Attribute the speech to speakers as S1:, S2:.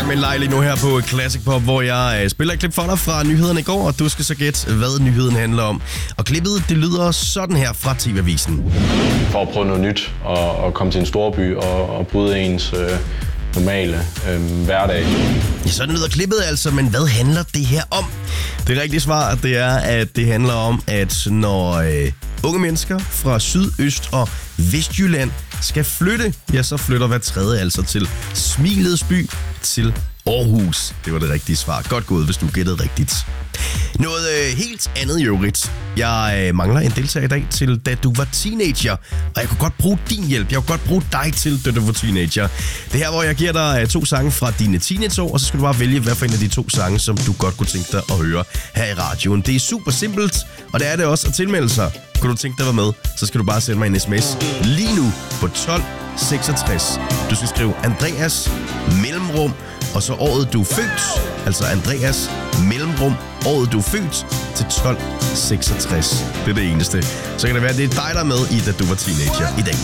S1: gang med en leg lige nu her på Classic Pop, hvor jeg spiller et klip for dig fra nyhederne i går, og du skal så gætte, hvad nyheden handler om. Og klippet, det lyder sådan her fra TV-avisen.
S2: For at prøve noget nyt og komme til en storby og bryde ens normale hverdag.
S1: Ja, sådan lyder klippet altså, men hvad handler det her om? Det rigtige svar, det er, at det handler om, at når unge mennesker fra Syd-, Øst- og Vestjylland skal flytte, ja, så flytter hver tredje altså til Smilets by, til Aarhus. Det var det rigtige svar. Godt gået, hvis du gættede rigtigt. Noget helt andet i øvrigt. Jeg mangler en deltager i dag til, da du var teenager. Og jeg kunne godt bruge din hjælp. Jeg kunne godt bruge dig til, da du var teenager. Det her, hvor jeg giver dig 2 sange fra dine teenageår, og så skal du bare vælge, hvad for en af de 2 sange, som du godt kunne tænke dig at høre her i radioen. Det er super simpelt, og det er det også at tilmelde sig. Kunne du tænke dig at være med, så skal du bare sende mig en sms lige nu på 1266. Du skal skrive Andreas mellemrum, og så året du er født, altså Andreas mellemrum, året du er født, til 1266. Det er det eneste. Så kan det være, at det er dig, der er med i, da du var teenager i dag.